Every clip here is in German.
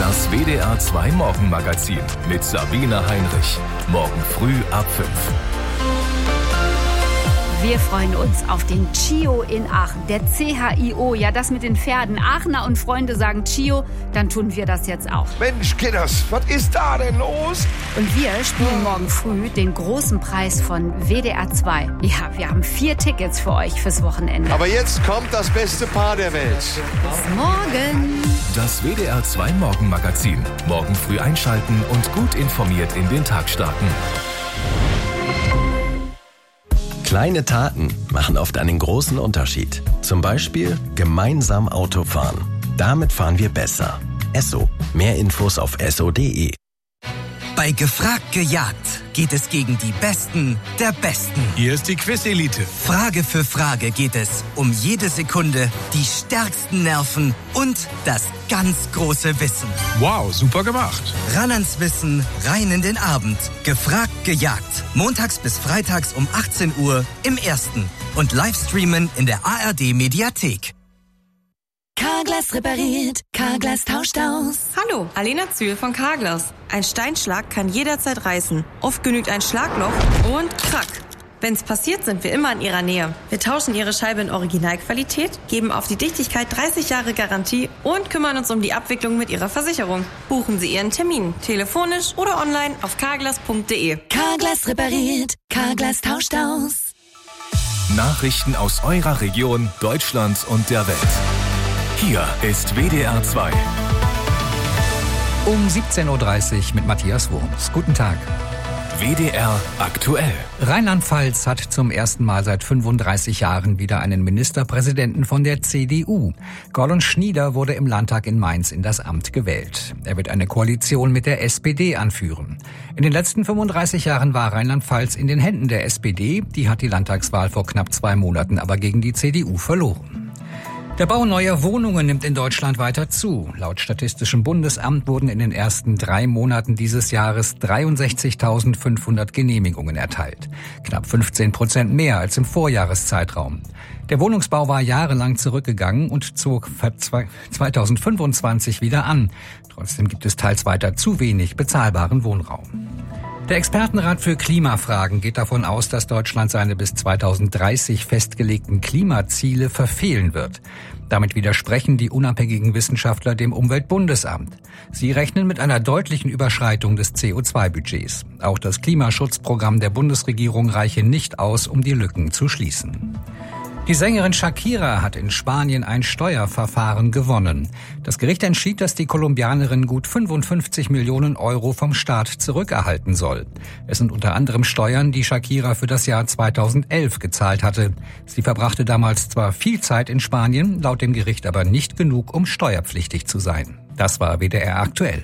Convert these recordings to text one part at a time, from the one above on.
Das WDR 2 Morgenmagazin mit Sabine Heinrich. Morgen früh ab 5. Wir freuen uns auf den CHIO in Aachen, der CHIO, ja das mit den Pferden. Aachener und Freunde sagen CHIO, dann tun wir das jetzt auch. Mensch, Kinders, was ist da denn los? Und wir spielen morgen früh den großen Preis von WDR 2. Ja, wir haben 4 Tickets für euch fürs Wochenende. Aber jetzt kommt das beste Paar der Welt. Bis morgen. Das WDR 2 Morgenmagazin. Morgen früh einschalten und gut informiert in den Tag starten. Kleine Taten machen oft einen großen Unterschied. Zum Beispiel gemeinsam Auto fahren. Damit fahren wir besser. Esso. Mehr Infos auf esso.de. Bei Gefragt gejagt geht es gegen die Besten der Besten. Hier ist die Quiz-Elite. Frage für Frage geht es um jede Sekunde, die stärksten Nerven und das ganz große Wissen. Wow, super gemacht. Ran ans Wissen, rein in den Abend. Gefragt gejagt. Montags bis freitags um 18 Uhr im Ersten. Und Livestreamen in der ARD-Mediathek. Carglass repariert, Carglass tauscht aus. Hallo, Alena Zühl von Carglass. Ein Steinschlag kann jederzeit reißen. Oft genügt ein Schlagloch und krack. Wenn's passiert, sind wir immer in Ihrer Nähe. Wir tauschen Ihre Scheibe in Originalqualität, geben auf die Dichtigkeit 30 Jahre Garantie und kümmern uns um die Abwicklung mit Ihrer Versicherung. Buchen Sie Ihren Termin, telefonisch oder online auf carglass.de. Carglass repariert, Carglass tauscht aus. Nachrichten aus eurer Region, Deutschland und der Welt. Hier ist WDR 2. Um 17.30 Uhr mit Matthias Wurms. Guten Tag. WDR aktuell. Rheinland-Pfalz hat zum ersten Mal seit 35 Jahren wieder einen Ministerpräsidenten von der CDU. Gordon Schnieder wurde im Landtag in Mainz in das Amt gewählt. Er wird eine Koalition mit der SPD anführen. In den letzten 35 Jahren war Rheinland-Pfalz in den Händen der SPD. Die hat die Landtagswahl vor knapp 2 Monaten aber gegen die CDU verloren. Der Bau neuer Wohnungen nimmt in Deutschland weiter zu. Laut Statistischem Bundesamt wurden in den ersten 3 Monaten dieses Jahres 63.500 Genehmigungen erteilt. Knapp 15% mehr als im Vorjahreszeitraum. Der Wohnungsbau war jahrelang zurückgegangen und zog 2025 wieder an. Trotzdem gibt es teils weiter zu wenig bezahlbaren Wohnraum. Der Expertenrat für Klimafragen geht davon aus, dass Deutschland seine bis 2030 festgelegten Klimaziele verfehlen wird. Damit widersprechen die unabhängigen Wissenschaftler dem Umweltbundesamt. Sie rechnen mit einer deutlichen Überschreitung des CO2-Budgets. Auch das Klimaschutzprogramm der Bundesregierung reiche nicht aus, um die Lücken zu schließen. Die Sängerin Shakira hat in Spanien ein Steuerverfahren gewonnen. Das Gericht entschied, dass die Kolumbianerin gut 55 Millionen Euro vom Staat zurückerhalten soll. Es sind unter anderem Steuern, die Shakira für das Jahr 2011 gezahlt hatte. Sie verbrachte damals zwar viel Zeit in Spanien, laut dem Gericht aber nicht genug, um steuerpflichtig zu sein. Das war WDR aktuell.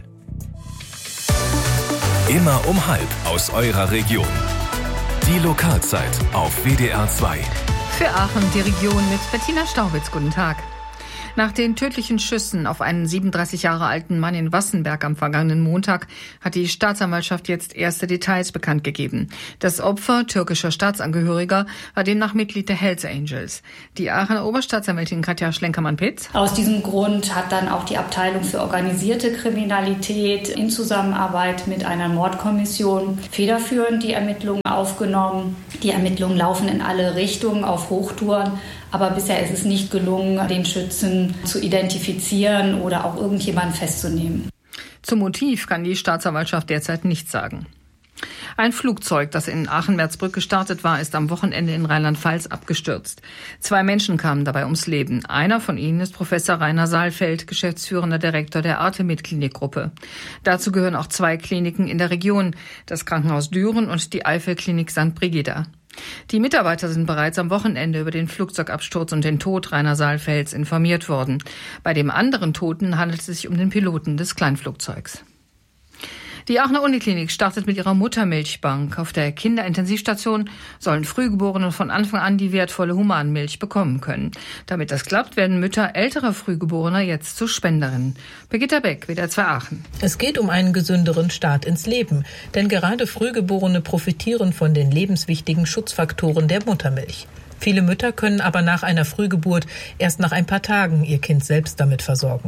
Immer um 12:30 aus eurer Region. Die Lokalzeit auf WDR 2. Für Aachen die Region mit Bettina Staubitz. Guten Tag. Nach den tödlichen Schüssen auf einen 37 Jahre alten Mann in Wassenberg am vergangenen Montag hat die Staatsanwaltschaft jetzt erste Details bekannt gegeben. Das Opfer, türkischer Staatsangehöriger, war demnach Mitglied der Hells Angels. Die Aachener Oberstaatsanwältin Katja Schlenkermann-Pitz. Aus diesem Grund hat dann auch die Abteilung für organisierte Kriminalität in Zusammenarbeit mit einer Mordkommission federführend die Ermittlungen aufgenommen. Die Ermittlungen laufen in alle Richtungen auf Hochtouren. Aber bisher ist es nicht gelungen, den Schützen zu identifizieren oder auch irgendjemanden festzunehmen. Zum Motiv kann die Staatsanwaltschaft derzeit nichts sagen. Ein Flugzeug, das in Aachen-Merzbrück gestartet war, ist am Wochenende in Rheinland-Pfalz abgestürzt. 2 Menschen kamen dabei ums Leben. Einer von ihnen ist Professor Rainer Saalfeld, geschäftsführender Direktor der Artemid-Klinikgruppe. Dazu gehören auch 2 Kliniken in der Region, das Krankenhaus Düren und die Eifelklinik St. Brigida. Die Mitarbeiter sind bereits am Wochenende über den Flugzeugabsturz und den Tod Rainer Saalfelds informiert worden. Bei dem anderen Toten handelt es sich um den Piloten des Kleinflugzeugs. Die Aachener Uniklinik startet mit ihrer Muttermilchbank. Auf der Kinderintensivstation sollen Frühgeborene von Anfang an die wertvolle Humanmilch bekommen können. Damit das klappt, werden Mütter älterer Frühgeborener jetzt zu Spenderinnen. Birgitta Beck, WDR 2 Aachen. Es geht um einen gesünderen Start ins Leben. Denn gerade Frühgeborene profitieren von den lebenswichtigen Schutzfaktoren der Muttermilch. Viele Mütter können aber nach einer Frühgeburt erst nach ein paar Tagen ihr Kind selbst damit versorgen.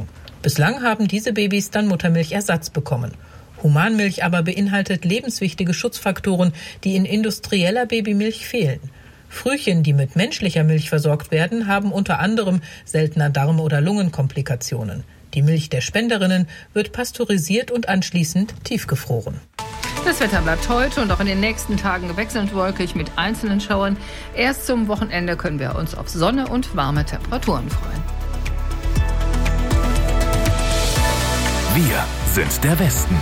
Bislang haben diese Babys dann Muttermilchersatz bekommen. Humanmilch aber beinhaltet lebenswichtige Schutzfaktoren, die in industrieller Babymilch fehlen. Frühchen, die mit menschlicher Milch versorgt werden, haben unter anderem seltener Darm- oder Lungenkomplikationen. Die Milch der Spenderinnen wird pasteurisiert und anschließend tiefgefroren. Das Wetter bleibt heute und auch in den nächsten Tagen wechselnd wolkig mit einzelnen Schauern. Erst zum Wochenende können wir uns auf Sonne und warme Temperaturen freuen. Wir sind der Westen.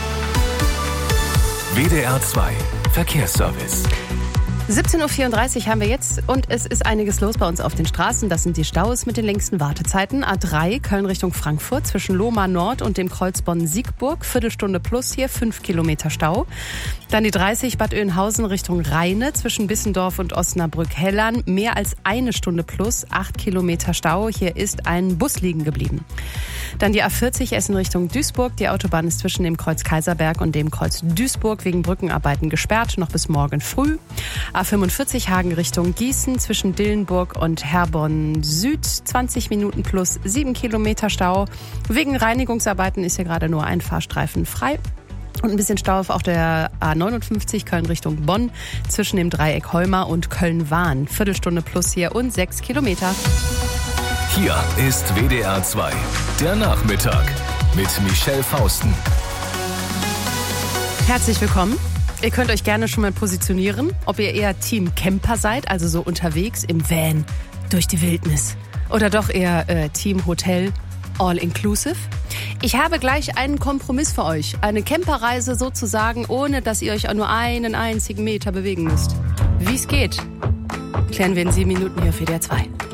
WDR 2 Verkehrsservice. 17.34 Uhr haben wir jetzt und es ist einiges los bei uns auf den Straßen. Das sind die Staus mit den längsten Wartezeiten. A3 Köln Richtung Frankfurt zwischen Lohmar Nord und dem Kreuz Bonn-Siegburg. Viertelstunde plus hier, 5 Kilometer Stau. Dann die 30 Bad Oeynhausen Richtung Rheine zwischen Bissendorf und Osnabrück-Hellern. Mehr als eine Stunde plus, 8 Kilometer Stau. Hier ist ein Bus liegen geblieben. Dann die A40 Essen Richtung Duisburg. Die Autobahn ist zwischen dem Kreuz Kaiserberg und dem Kreuz Duisburg wegen Brückenarbeiten gesperrt, noch bis morgen früh. A45 Hagen Richtung Gießen zwischen Dillenburg und Herborn Süd, 20 Minuten plus 7 Kilometer Stau. Wegen Reinigungsarbeiten ist hier gerade nur ein Fahrstreifen frei. Und ein bisschen Stau auf der A59 Köln Richtung Bonn zwischen dem Dreieck Heumar und Köln-Wahn. Viertelstunde plus hier und 6 Kilometer. Hier ist WDR 2, der Nachmittag mit Michelle Fausten. Herzlich willkommen. Ihr könnt euch gerne schon mal positionieren, ob ihr eher Team Camper seid, also so unterwegs im Van durch die Wildnis. Oder doch eher Team Hotel All Inclusive. Ich habe gleich einen Kompromiss für euch. Eine Camperreise sozusagen, ohne dass ihr euch auch nur einen einzigen Meter bewegen müsst. Wie es geht, klären wir in 7 Minuten hier auf WDR 2.